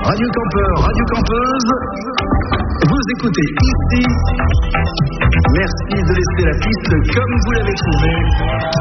Radio campeur, radio campeuse, vous écoutez ici. Merci de laisser la piste comme vous l'avez trouvée.